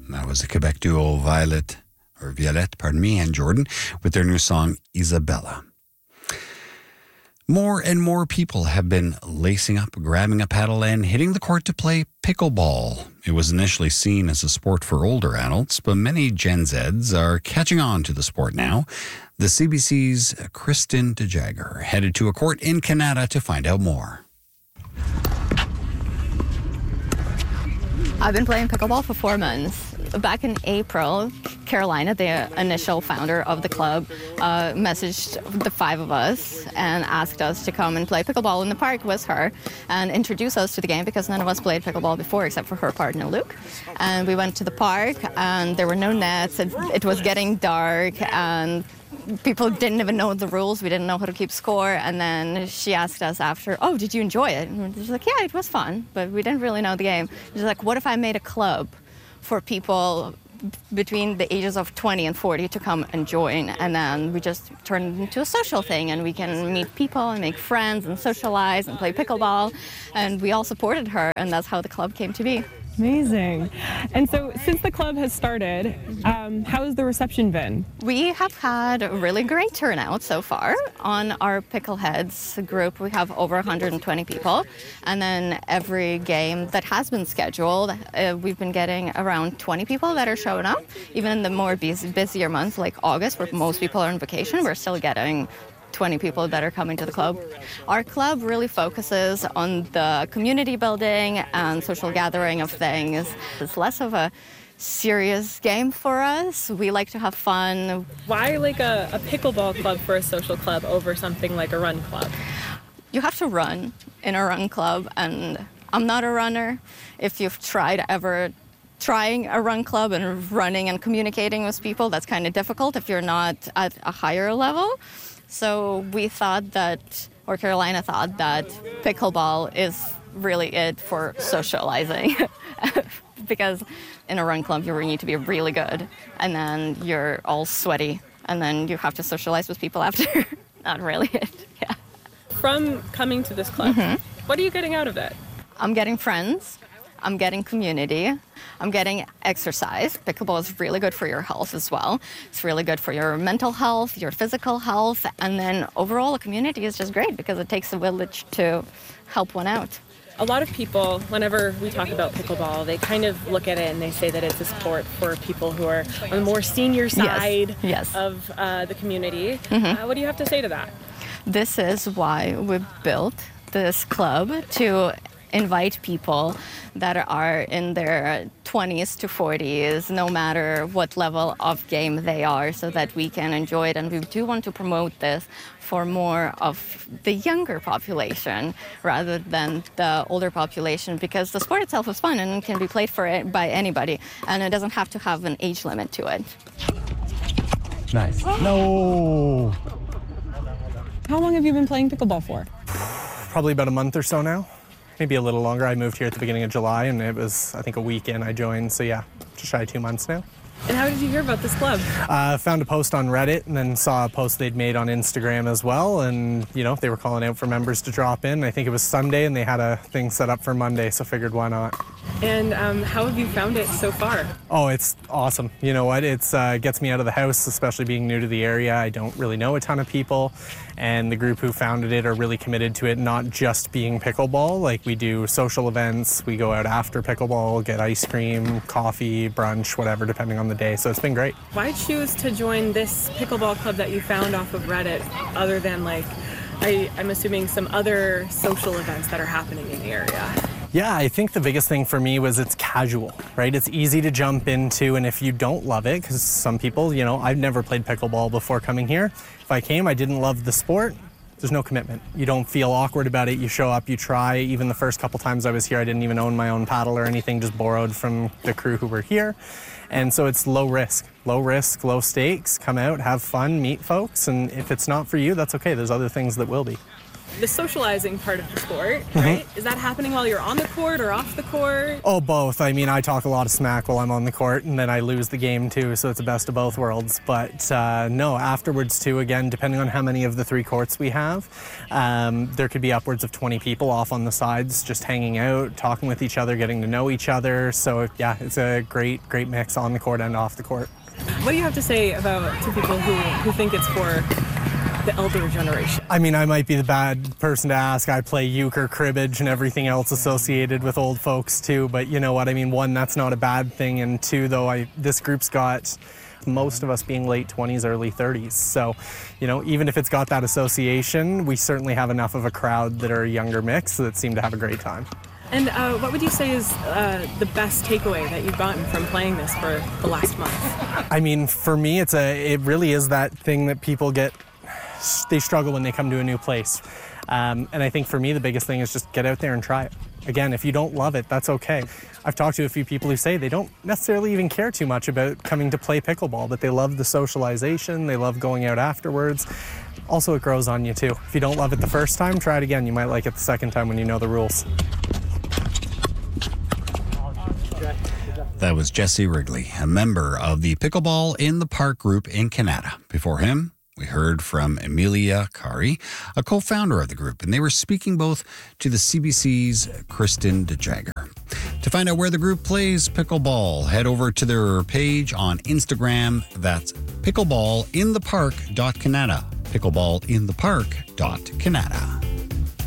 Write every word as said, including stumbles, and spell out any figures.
That was the Quebec duo Violet, or Violette, pardon me, and Jordan with their new song, Isabella. More and more people have been lacing up, grabbing a paddle, and hitting the court to play pickleball. It was initially seen as a sport for older adults, but many Gen Zs are catching on to the sport now. The C B C's Kristen DeJagger headed to a court in Canada to find out more. I've been playing pickleball for four months. Back in April, Carolina, the initial founder of the club, uh, messaged the five of us and asked us to come and play pickleball in the park with her and introduce us to the game because none of us played pickleball before except for her partner, Luke. And we went to the park and there were no nets. It, it was getting dark and people didn't even know the rules. We didn't know how to keep score. And then she asked us after, oh, did you enjoy it? And we're just like, yeah, it was fun, but we didn't really know the game. She's like, what if I made a club for people between the ages of twenty and forty to come and join? And then we just turned it into a social thing, and we can meet people and make friends and socialize and play pickleball. And we all supported her, and that's how the club came to be. Amazing. And so since the club has started, um, how has the reception been? We have had a really great turnout so far. On our Pickleheads group, we have over one hundred twenty people. And then every game that has been scheduled, uh, we've been getting around twenty people that are showing up. Even in the more busy, busier months like August, where most people are on vacation, we're still getting twenty people that are coming to the club. Our club really focuses on the community building and social gathering of things. It's less of a serious game for us. We like to have fun. Why like a, a pickleball club for a social club over something like a run club? You have to run in a run club, and I'm not a runner. If you've tried ever trying a run club and running and communicating with people, that's kind of difficult if you're not at a higher level. So we thought that, or Carolina thought that pickleball is really it for socializing. Because in a run club, you need to be really good. And then you're all sweaty. And then you have to socialize with people after. Not really it, yeah. From coming to this club, mm-hmm. What are you getting out of it? I'm getting friends. I'm getting community. I'm getting exercise. Pickleball is really good for your health as well. It's really good for your mental health, your physical health, and then overall the community is just great because it takes a village to help one out. A lot of people, whenever we talk about pickleball, they kind of look at it and they say that it's a sport for people who are on the more senior side yes. Yes. of uh, the community. Mm-hmm. Uh, what do you have to say to that? This is why we built this club, to invite people that are in their twenties to forties, no matter what level of game they are, so that we can enjoy it. And we do want to promote this for more of the younger population rather than the older population, because the sport itself is fun and can be played for it by anybody, and it doesn't have to have an age limit to it. Nice. No! How long have you been playing pickleball for? Probably about a month or so now. Maybe a little longer. I moved here at the beginning of July, and it was, I think, a week in I joined. So yeah, just shy of two months now. And how did you hear about this club? I uh, found a post on Reddit and then saw a post they'd made on Instagram as well. And, you know, they were calling out for members to drop in. I think it was Sunday, and they had a thing set up for Monday, so figured why not. And um, how have you found it so far? Oh, it's awesome. You know what? It uh, gets me out of the house, especially being new to the area. I don't really know a ton of people. And the group who founded it are really committed to it not just being pickleball. Like, we do social events, we go out after pickleball, get ice cream, coffee, brunch, whatever, depending on the day. So it's been great. Why choose to join this pickleball club that you found off of Reddit, other than, like, I, I'm assuming some other social events that are happening in the area? Yeah, I think the biggest thing for me was it's casual, right? It's easy to jump into, and if you don't love it, because some people, you know, I've never played pickleball before coming here. If I came, I didn't love the sport, there's no commitment. You don't feel awkward about it. You show up, you try. Even the first couple times I was here, I didn't even own my own paddle or anything, just borrowed from the crew who were here. And so it's low risk, low risk, low stakes. Come out, have fun, meet folks, and if it's not for you, that's okay. There's other things that will be. the socializing part of the sport, right? Mm-hmm. Is that happening while you're on the court or off the court? Oh, both. I mean, I talk a lot of smack while I'm on the court, and then I lose the game too, so it's the best of both worlds. But uh, no, afterwards too, again, depending on how many of the three courts we have, um, there could be upwards of twenty people off on the sides just hanging out, talking with each other, getting to know each other. So yeah, it's a great, great mix on the court and off the court. What do you have to say about to people who, who think it's for the elder generation? I mean, I might be the bad person to ask. I play euchre, cribbage, and everything else associated with old folks too. But you know what? I mean, one, that's not a bad thing. And two, though, I this group's got most of us being late twenties, early thirties. So, you know, even if it's got that association, we certainly have enough of a crowd that are a younger mix that seem to have a great time. And uh, what would you say is uh, the best takeaway that you've gotten from playing this for the last month? I mean, for me, it's a it really is that thing that people get. They struggle when they come to a new place. Um, and I think for me, the biggest thing is just get out there and try it. Again, if you don't love it, that's okay. I've talked to a few people who say they don't necessarily even care too much about coming to play pickleball, but they love the socialization, they love going out afterwards. Also, it grows on you too. If you don't love it the first time, try it again. You might like it the second time when you know the rules. That was Jesse Wrigley, a member of the Pickleball in the Park group in Canada. Before him, we heard from Emilia Kari, a co-founder of the group, and they were speaking both to the C B C's Kristen DeJagger. To find out where the group plays pickleball, head over to their page on Instagram. That's pickleball in the park dot canada. pickleball in the park dot canada.